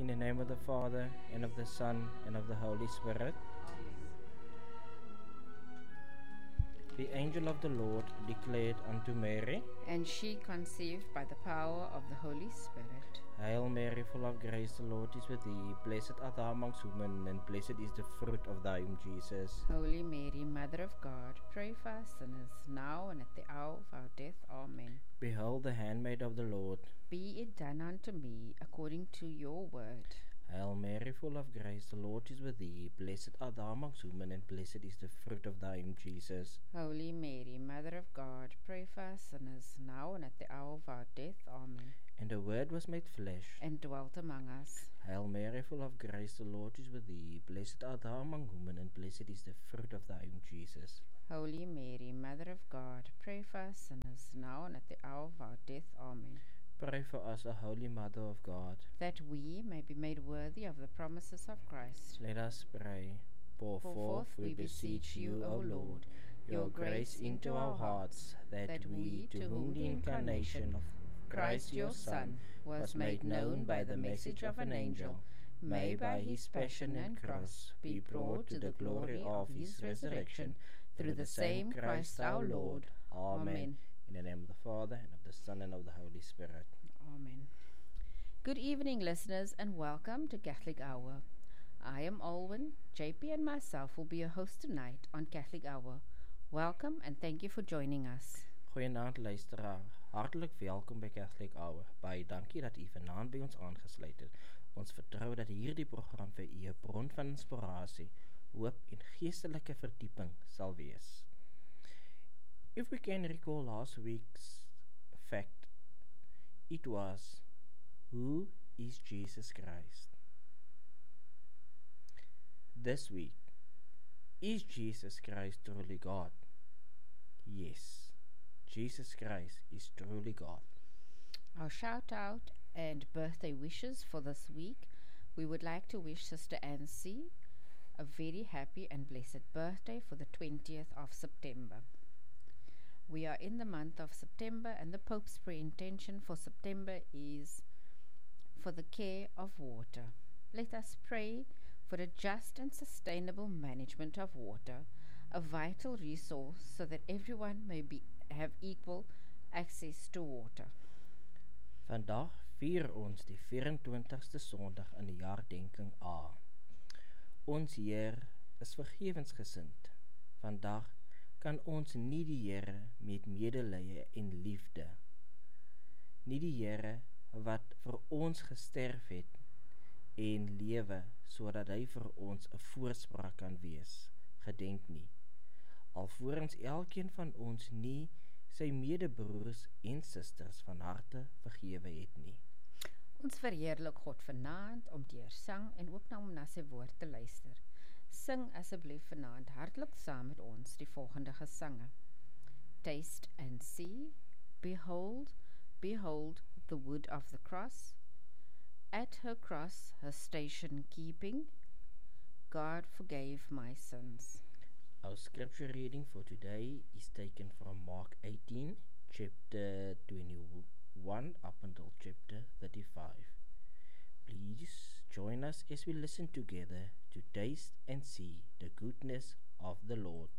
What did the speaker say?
the name of the Father, and of the Son, and of the Holy Spirit. The angel of the Lord declared unto Mary, and she conceived by the power of the Holy Spirit. Hail Mary, full of grace, the Lord is with thee. Blessed art thou amongst women, and blessed is the fruit of thy womb, Jesus. Holy Mary, Mother of God, pray for us sinners, now and at the hour of our death. Amen. Behold the handmaid of the Lord. Be it done unto me according to your word. Hail Mary, full of grace, the Lord is with thee. Blessed art thou amongst women, and blessed is the fruit of thy womb, Jesus. Holy Mary, Mother of God, pray for us sinners, now and at the hour of our death. Amen. And the Word was made flesh, and dwelt among us. Hail Mary, full of grace, the Lord is with thee. Blessed art thou among women, and blessed is the fruit of thy womb, Jesus. Holy Mary, Mother of God, pray for us sinners, now and at the hour of our death. Amen. Pray for us, O Holy Mother of God, that we may be made worthy of the promises of Christ. Let us pray. Pour forth, we beseech you, O Lord, your grace into our hearts, that we, to whom the incarnation of Christ your Son was made known by the message of an angel, may by his passion and cross be brought to the glory of his resurrection, through the same Christ our Lord. Amen. In the name of the Father, and of the Son, and of the Holy Spirit. Amen. Good evening, listeners, and welcome to Catholic Hour. I am Alwyn. JP and myself will be your host tonight on Catholic Hour. Welcome and thank you for joining us. Goeienaand luisteraar, hartelijk welkom by Catholic Hour. Baie dankie dat u vanaand by ons aangesluit het. Ons vertrou dat hierdie program vir u 'n bron van inspirasie, hoop en geestelike verdieping sal wees. If we can recall last week's fact, it was, who is Jesus Christ? This week, is Jesus Christ truly God? Yes, Jesus Christ is truly God. Our shout out and birthday wishes for this week. We would like to wish Sister Ancy a very happy and blessed birthday for the 20th of September. We are in the month of September, and the Pope's prayer intention for September is for the care of water. Let us pray for a just and sustainable management of water, a vital resource so that everyone may have equal access to water. Vandag vier ons die 24ste Sondag in die jaardenking A. Ons Heer is vergewensgesind. Vandag kan ons nie die Here met medelee en liefde, nie die Here wat vir ons gesterf het en lewe, sodat hy vir ons 'n voorspraak kan wees, gedenk nie, alvorens elkeen van ons nie sy medebroers en susters van harte vergewe het nie. Ons verheerlik God vanaand om deur sang en ook nou om na sy woord te luister. Sing asseblief vanaand hartlik saam met ons die volgende gesange. Taste and see, behold, behold the wood of the cross, at her cross her station keeping, God forgave my sins. Our scripture reading for today is taken from Mark 18, chapter 21 up until chapter 35. Please join us as we listen together to taste and see the goodness of the Lord.